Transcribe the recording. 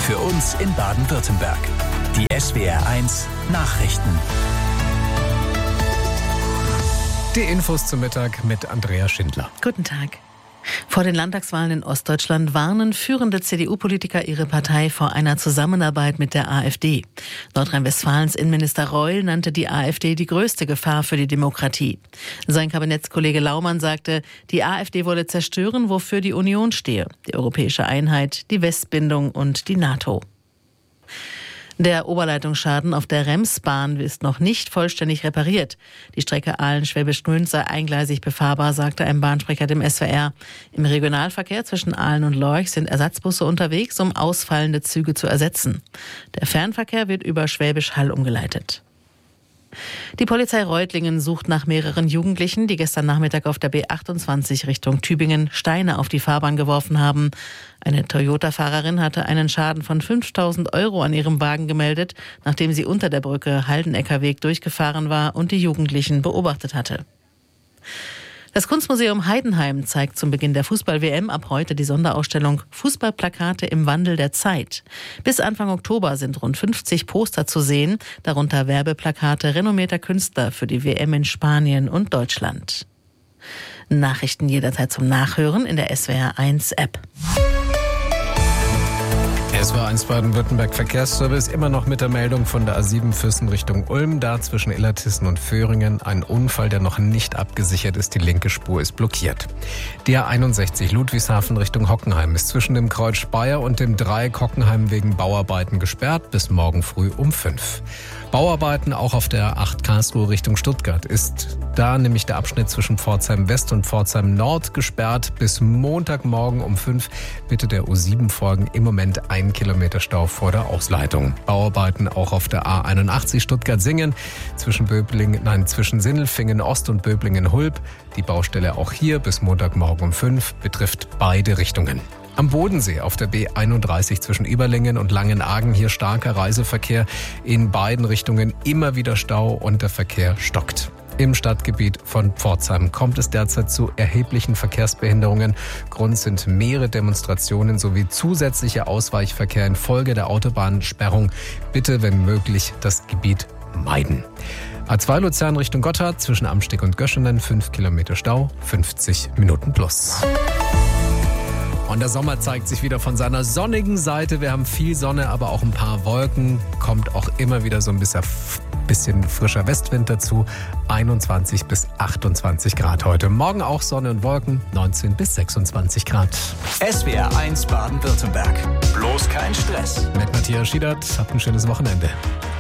Für uns in Baden-Württemberg. Die SWR1 Nachrichten. Die Infos zum Mittag mit Andrea Schindler. Guten Tag. Vor den Landtagswahlen in Ostdeutschland warnen führende CDU-Politiker ihre Partei vor einer Zusammenarbeit mit der AfD. Nordrhein-Westfalens Innenminister Reul nannte die AfD die größte Gefahr für die Demokratie. Sein Kabinettskollege Laumann sagte, die AfD wolle zerstören, wofür die Union stehe: die europäische Einheit, die Westbindung und die NATO. Der Oberleitungsschaden auf der Remsbahn ist noch nicht vollständig repariert. Die Strecke Aalen-Schwäbisch Gmünd sei eingleisig befahrbar, sagte ein Bahnsprecher dem SWR. Im Regionalverkehr zwischen Aalen und Lorch sind Ersatzbusse unterwegs, um ausfallende Züge zu ersetzen. Der Fernverkehr wird über Schwäbisch Hall umgeleitet. Die Polizei Reutlingen sucht nach mehreren Jugendlichen, die gestern Nachmittag auf der B28 Richtung Tübingen Steine auf die Fahrbahn geworfen haben. Eine Toyota-Fahrerin hatte einen Schaden von 5.000 € an ihrem Wagen gemeldet, nachdem sie unter der Brücke Haldenecker Weg durchgefahren war und die Jugendlichen beobachtet hatte. Das Kunstmuseum Heidenheim zeigt zum Beginn der Fußball-WM ab heute die Sonderausstellung Fußballplakate im Wandel der Zeit. Bis Anfang Oktober sind rund 50 Poster zu sehen, darunter Werbeplakate renommierter Künstler für die WM in Spanien und Deutschland. Nachrichten jederzeit zum Nachhören in der SWR1-App. SWR1 Baden-Württemberg Verkehrsservice immer noch mit der Meldung von der A7 Füssen Richtung Ulm. Da zwischen Illertissen und Föhringen ein Unfall, der noch nicht abgesichert ist. Die linke Spur ist blockiert. Die A61 Ludwigshafen Richtung Hockenheim ist zwischen dem Kreuz Speyer und dem Dreieck Hockenheim wegen Bauarbeiten gesperrt bis morgen früh um 5. Bauarbeiten auch auf der A8 Karlsruhe Richtung Stuttgart ist da nämlich der Abschnitt zwischen Pforzheim West und Pforzheim Nord gesperrt bis Montagmorgen um 5. Bitte der U7 folgen, im Moment 1 Kilometer Stau vor der Ausleitung. Bauarbeiten auch auf der A81 Stuttgart-Singen zwischen Sindelfingen Ost und Böblingen-Hulb. Die Baustelle auch hier bis Montagmorgen um 5 betrifft beide Richtungen. Am Bodensee auf der B31 zwischen Überlingen und Langenargen hier starker Reiseverkehr. In beiden Richtungen immer wieder Stau und der Verkehr stockt. Im Stadtgebiet von Pforzheim kommt es derzeit zu erheblichen Verkehrsbehinderungen. Grund sind mehrere Demonstrationen sowie zusätzlicher Ausweichverkehr infolge der Autobahnsperrung. Bitte, wenn möglich, das Gebiet meiden. A2 Luzern Richtung Gotthard zwischen Amsteg und Göschenen 5 Kilometer Stau, 50 Minuten plus. Und der Sommer zeigt sich wieder von seiner sonnigen Seite. Wir haben viel Sonne, aber auch ein paar Wolken. Kommt auch immer wieder so ein bisschen frischer Westwind dazu. 21 bis 28 Grad heute. Morgen auch Sonne und Wolken, 19 bis 26 Grad. SWR1 Baden-Württemberg. Bloß kein Stress. Mit Matthias Schiedert. Habt ein schönes Wochenende.